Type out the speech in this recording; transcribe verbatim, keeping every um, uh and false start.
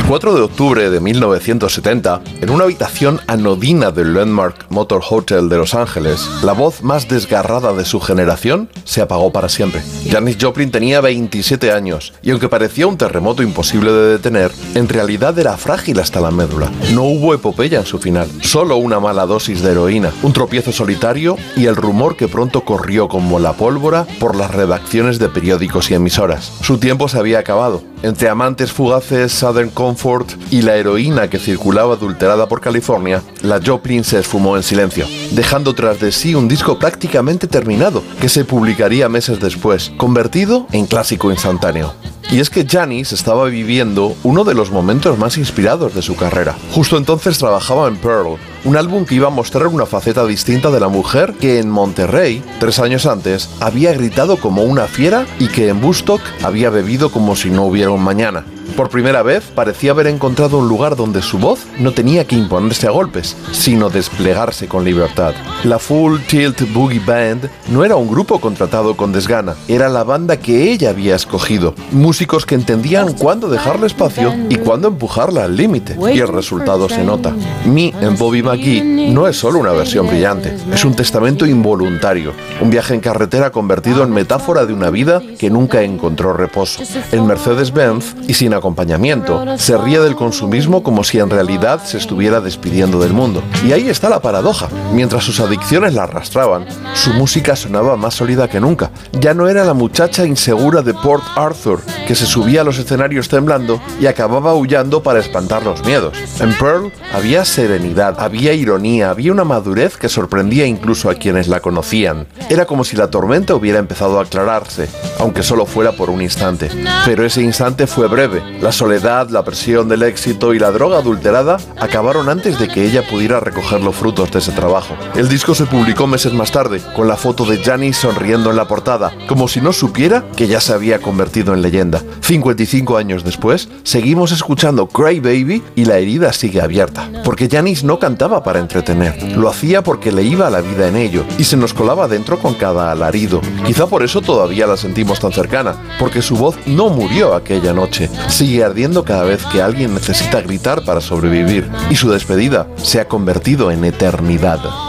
cuatro de octubre de mil novecientos setenta, en una habitación anodina del Landmark Motor Hotel de Los Ángeles, la voz más desgarrada de su generación se apagó para siempre. Janis Joplin tenía veintisiete años, y aunque parecía un terremoto imposible de detener, en realidad era frágil hasta la médula. No hubo epopeya en su final, solo una mala dosis de heroína, un tropiezo solitario y el rumor que pronto corrió como la pólvora por las redacciones de periódicos y emisoras. Su tiempo se había acabado. Entre amantes fugaces, Southern Comfort y la heroína que circulaba adulterada por California, la Joplin se esfumó en silencio, dejando tras de sí un disco prácticamente terminado, que se publicaría meses después, convertido en clásico instantáneo. Y es que Janis estaba viviendo uno de los momentos más inspirados de su carrera. Justo entonces trabajaba en Pearl, un álbum que iba a mostrar una faceta distinta de la mujer que en Monterrey, tres años antes, había gritado como una fiera y que en Woodstock había bebido como si no hubiera un mañana. Por primera vez parecía haber encontrado un lugar donde su voz no tenía que imponerse a golpes, sino desplegarse con libertad. La Full Tilt Boogie Band no era un grupo contratado con desgana, era la banda que ella había escogido. Músicos que entendían cuándo dejarle espacio y cuándo empujarla al límite. Y el resultado se nota. Me en Bobby McGee no es solo una versión brillante, es un testamento involuntario, un viaje en carretera convertido en metáfora de una vida que nunca encontró reposo. En Mercedes-Benz y sin acompañamiento, se ríe del consumismo como si en realidad se estuviera despidiendo del mundo. Y ahí está la paradoja. Mientras sus adicciones la arrastraban, su música sonaba más sólida que nunca. Ya no era la muchacha insegura de Port Arthur, que se subía a los escenarios temblando y acababa aullando para espantar los miedos. En Pearl había serenidad, había ironía, había una madurez que sorprendía incluso a quienes la conocían. Era como si la tormenta hubiera empezado a aclararse, aunque solo fuera por un instante. Pero ese instante fue breve. La soledad, la presión del éxito y la droga adulterada acabaron antes de que ella pudiera recoger los frutos de ese trabajo. El disco se publicó meses más tarde, con la foto de Janis sonriendo en la portada, como si no supiera que ya se había convertido en leyenda. cincuenta y cinco años después, seguimos escuchando Cry Baby y la herida sigue abierta. Porque Janis no cantaba para entretener, lo hacía porque le iba la vida en ello, y se nos colaba dentro con cada alarido. Quizá por eso todavía la sentimos tan cercana, porque su voz no murió aquella noche. Sigue ardiendo cada vez que alguien necesita gritar para sobrevivir, y su despedida se ha convertido en eternidad.